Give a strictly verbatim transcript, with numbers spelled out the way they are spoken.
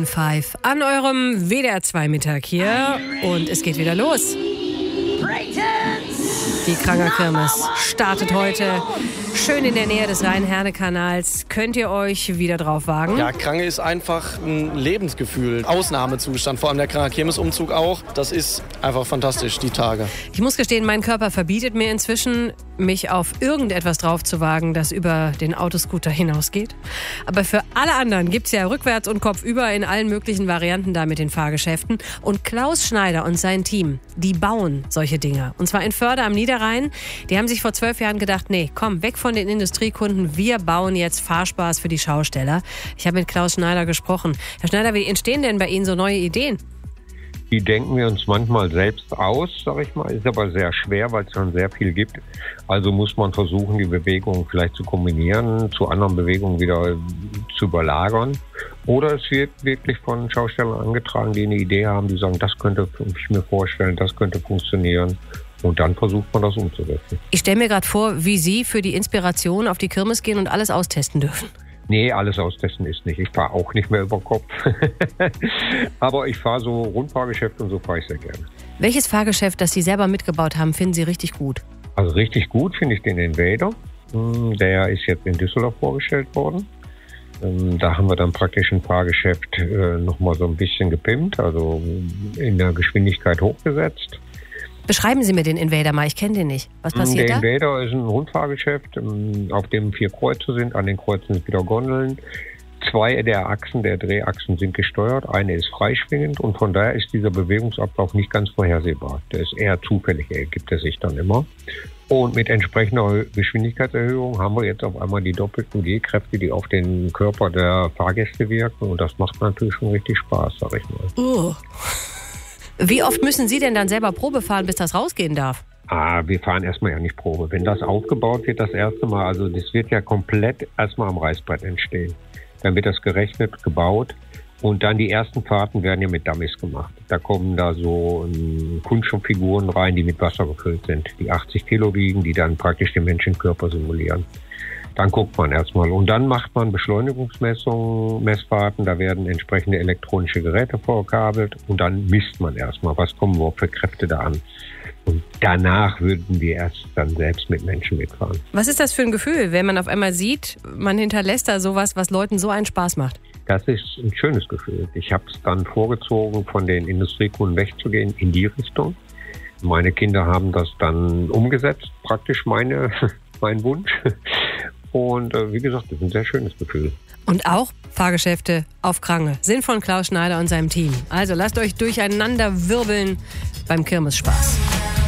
fünf an eurem W D R zwei Mittag hier und es geht wieder los. Die Kranger Kirmes startet heute schön in der Nähe des Rhein-Herne-Kanals. Könnt ihr euch wieder drauf wagen? Ja, Krange ist einfach ein Lebensgefühl, Ausnahmezustand, vor allem der Kranger Kirmes-Umzug auch. Das ist einfach fantastisch, die Tage. Ich muss gestehen, mein Körper verbietet mir inzwischen, mich auf irgendetwas drauf zu wagen, das über den Autoscooter hinausgeht. Aber für alle anderen gibt's ja rückwärts und kopfüber in allen möglichen Varianten da mit den Fahrgeschäften. Und Klaus Schneider und sein Team, die bauen solche Dinger. Und zwar in Förde am Niederrhein. Die haben sich vor zwölf Jahren gedacht, nee, komm, weg von den Industriekunden. Wir bauen jetzt Fahrspaß für die Schausteller. Ich habe mit Klaus Schneider gesprochen. Herr Schneider, wie entstehen denn bei Ihnen so neue Ideen? Die denken wir uns manchmal selbst aus, sag ich mal, ist aber sehr schwer, weil es schon sehr viel gibt. Also muss man versuchen, die Bewegungen vielleicht zu kombinieren, zu anderen Bewegungen wieder zu überlagern. Oder es wird wirklich von Schaustellern angetragen, die eine Idee haben, die sagen, das könnte ich mir vorstellen, das könnte funktionieren. Und dann versucht man das umzusetzen. Ich stelle mir gerade vor, wie Sie für die Inspiration auf die Kirmes gehen und alles austesten dürfen. Nee, alles austesten ist nicht. Ich fahre auch nicht mehr über Kopf. Aber ich fahre so Rundfahrgeschäfte und so fahre ich sehr gerne. Welches Fahrgeschäft, das Sie selber mitgebaut haben, finden Sie richtig gut? Also richtig gut finde ich den Invader. Der ist jetzt in Düsseldorf vorgestellt worden. Da haben wir dann praktisch ein Fahrgeschäft nochmal so ein bisschen gepimpt, also in der Geschwindigkeit hochgesetzt. Beschreiben Sie mir den Invader mal, ich kenne den nicht. Was passiert da? Der da? Invader ist ein Rundfahrgeschäft, auf dem vier Kreuze sind, an den Kreuzen sind wieder Gondeln. Zwei der Achsen, der Drehachsen sind gesteuert, eine ist freischwingend und von daher ist dieser Bewegungsablauf nicht ganz vorhersehbar. Der ist eher zufällig, ergibt er sich dann immer. Und mit entsprechender Geschwindigkeitserhöhung haben wir jetzt auf einmal die doppelten G-Kräfte, die auf den Körper der Fahrgäste wirken und das macht natürlich schon richtig Spaß, sag ich mal. Uh. Wie oft müssen Sie denn dann selber Probe fahren, bis das rausgehen darf? Ah, wir fahren erstmal ja nicht Probe. Wenn das aufgebaut wird, das erste Mal, also das wird ja komplett erstmal am Reißbrett entstehen. Dann wird das gerechnet, gebaut und dann die ersten Fahrten werden ja mit Dummies gemacht. Da kommen da so um, Kunststofffiguren rein, die mit Wasser gefüllt sind, die achtzig Kilo wiegen, die dann praktisch den Menschenkörper simulieren. Dann guckt man erstmal und dann macht man Beschleunigungsmessungen, Messfahrten, da werden entsprechende elektronische Geräte vorgekabelt und dann misst man erstmal, was kommen überhaupt für Kräfte da an. Und danach würden wir erst dann selbst mit Menschen mitfahren. Was ist das für ein Gefühl, wenn man auf einmal sieht, man hinterlässt da sowas, was Leuten so einen Spaß macht? Das ist ein schönes Gefühl. Ich habe es dann vorgezogen, von den Industriekunden wegzugehen in die Richtung. Meine Kinder haben das dann umgesetzt, praktisch meine, mein Wunsch. Und äh, wie gesagt, das ist ein sehr schönes Gefühl. Und auch Fahrgeschäfte auf Krange sind von Klaus Schneider und seinem Team. Also lasst euch durcheinander wirbeln beim Kirmesspaß.